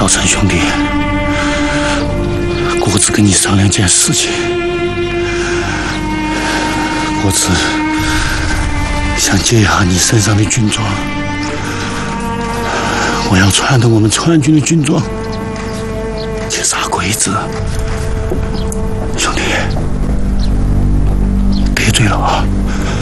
小陈兄弟，国子跟你商量件事情。国子想借一下你身上的军装，我要穿着我们川军的军装去杀鬼子。兄弟，别醉了啊！